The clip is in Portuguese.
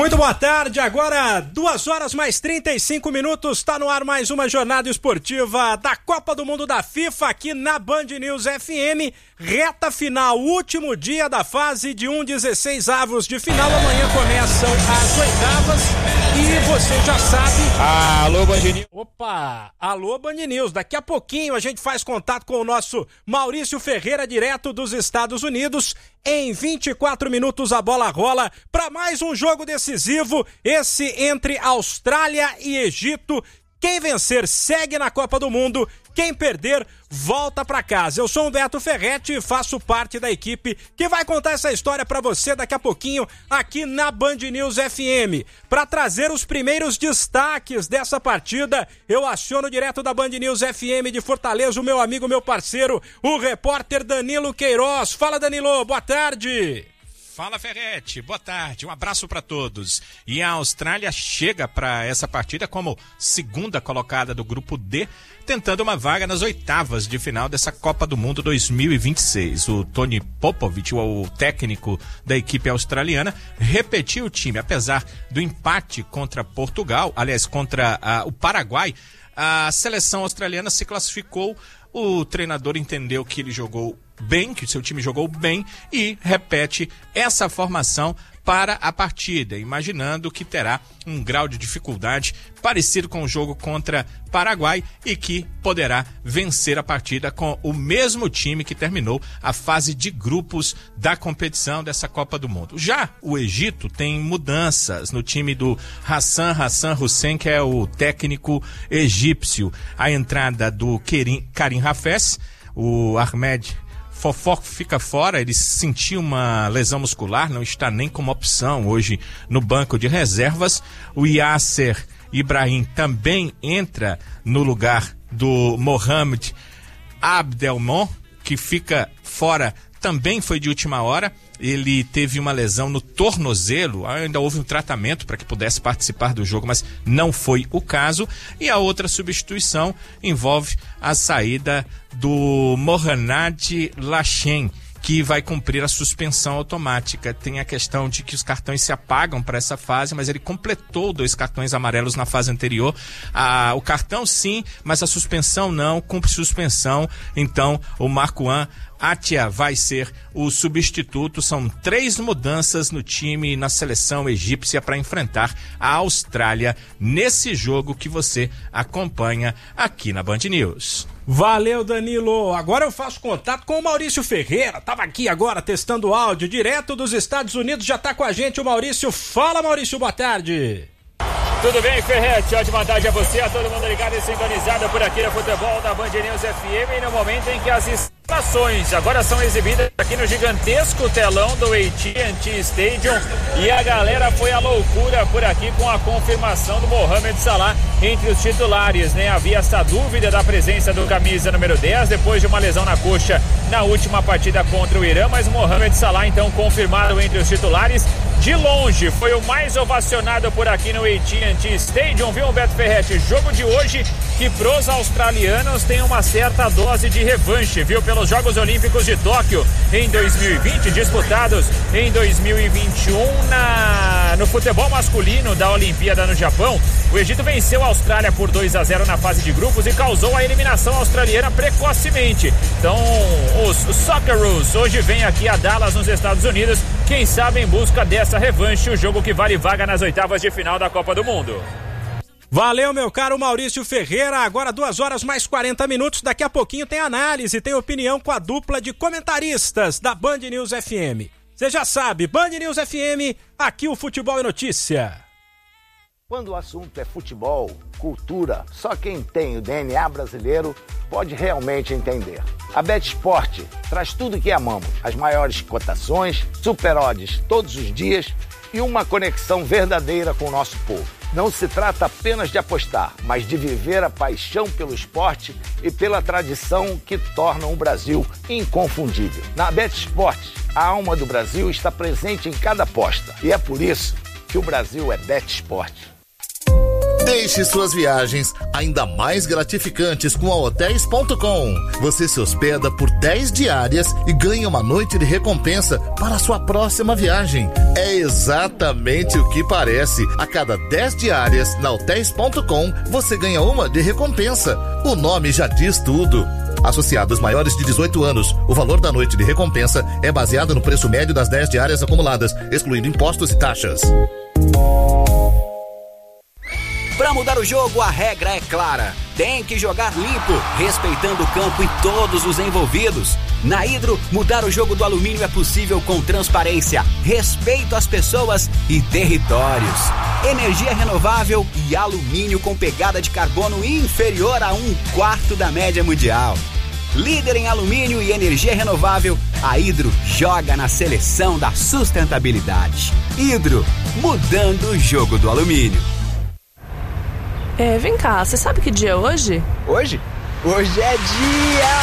Muito boa tarde, agora 2h mais 35, tá no ar mais uma jornada esportiva da Copa do Mundo da FIFA aqui na Band News FM, reta final, último dia da fase de 1/16avos de final, amanhã começam as oitavas e você já sabe... Alô Band News. Opa, alô Band News, daqui a pouquinho a gente faz contato com o nosso Maurício Ferreira, direto dos Estados Unidos. Em 24 minutos a bola rola para mais um jogo decisivo, esse entre Austrália e Egito. Quem vencer segue na Copa do Mundo, quem perder volta para casa. Eu sou Humberto Ferretti e faço parte da equipe que vai contar essa história para você daqui a pouquinho aqui na Band News FM. Para trazer os primeiros destaques dessa partida, eu aciono direto da Band News FM de Fortaleza o meu amigo, meu parceiro, o repórter Danilo Queiroz. Fala, Danilo, boa tarde. Fala, Ferretti, boa tarde, um abraço para todos. E a Austrália chega para essa partida como segunda colocada do grupo D, tentando uma vaga nas oitavas de final dessa Copa do Mundo 2026. O Tony Popovic, o técnico da equipe australiana, repetiu o time, apesar do empate contra Portugal, aliás, contra o Paraguai. A seleção australiana se classificou, o treinador entendeu que ele jogou bem, que o seu time jogou bem e repete essa formação para a partida, imaginando que terá um grau de dificuldade parecido com o jogo contra Paraguai e que poderá vencer a partida com o mesmo time que terminou a fase de grupos da competição dessa Copa do Mundo. Já o Egito tem mudanças no time do Hassan Hussein, que é o técnico egípcio. A entrada do Karim Hafez, o Ahmed Fofó fica fora, ele sentiu uma lesão muscular, não está nem como opção hoje no banco de reservas. O Yasser Ibrahim também entra no lugar do Mohamed Abdelmoum, que fica fora, também foi de última hora. Ele teve uma lesão no tornozelo, ainda houve um tratamento para que pudesse participar do jogo, mas não foi o caso. E a outra substituição envolve a saída do Mohamed Lachen, que vai cumprir a suspensão automática. Tem a questão de que os cartões se apagam para essa fase, mas ele completou 2 cartões amarelos na fase anterior. O cartão sim, mas a suspensão não, cumpre suspensão. Então o Marwan Atia vai ser o substituto. São 3 mudanças no time e na seleção egípcia para enfrentar a Austrália nesse jogo que você acompanha aqui na Band News. Valeu, Danilo. Agora eu faço contato com o Maurício Ferreira. Tava aqui agora testando o áudio direto dos Estados Unidos. Já tá com a gente o Maurício. Fala, Maurício, boa tarde. Tudo bem, Ferretti? Ótima tarde a você, a todo mundo ligado e sintonizado por aqui no futebol da Band News FM, no momento em que as instalações agora são exibidas aqui no gigantesco telão do AT&T Stadium e a galera foi à loucura por aqui com a confirmação do Mohamed Salah entre os titulares, né? Havia essa dúvida da presença do camisa número 10 depois de uma lesão na coxa na última partida contra o Irã, mas o Mohamed Salah então confirmado entre os titulares. De longe, foi o mais ovacionado por aqui no AT&T Stadium, viu, Humberto Ferretti? Jogo de hoje que pros australianos tem uma certa dose de revanche, viu? Pelos Jogos Olímpicos de Tóquio em 2020, disputados em 2021 no futebol masculino da Olimpíada no Japão. O Egito venceu a Austrália por 2-0 na fase de grupos e causou a eliminação australiana precocemente. Então, os Socceroos hoje vêm aqui a Dallas, nos Estados Unidos, quem sabe em busca dessa revanche, o jogo que vale vaga nas oitavas de final da Copa do Mundo. Valeu, meu caro Maurício Ferreira. Agora 2h mais 40. Daqui a pouquinho tem análise, tem opinião com a dupla de comentaristas da Band News FM. Você já sabe, Band News FM, aqui o futebol é notícia. Quando o assunto é futebol, cultura, só quem tem o DNA brasileiro pode realmente entender. A BetSport traz tudo que amamos, as maiores cotações, super odds todos os dias e uma conexão verdadeira com o nosso povo. Não se trata apenas de apostar, mas de viver a paixão pelo esporte e pela tradição que tornam o Brasil inconfundível. Na BetSport, a alma do Brasil está presente em cada aposta e é por isso que o Brasil é BetSport. Deixe suas viagens ainda mais gratificantes com a Hotels.com. Você se hospeda por 10 diárias e ganha uma noite de recompensa para a sua próxima viagem. É exatamente o que parece. A cada 10 diárias na Hotels.com, você ganha uma de recompensa. O nome já diz tudo. Associados maiores de 18 anos, o valor da noite de recompensa é baseado no preço médio das 10 diárias acumuladas, excluindo impostos e taxas. Para mudar o jogo, a regra é clara. Tem que jogar limpo, respeitando o campo e todos os envolvidos. Na Hidro, mudar o jogo do alumínio é possível com transparência, respeito às pessoas e territórios. Energia renovável e alumínio com pegada de carbono inferior a 1/4 da média mundial. Líder em alumínio e energia renovável, a Hidro joga na seleção da sustentabilidade. Hidro, mudando o jogo do alumínio. Vem cá, você sabe que dia é hoje? Hoje? Hoje é dia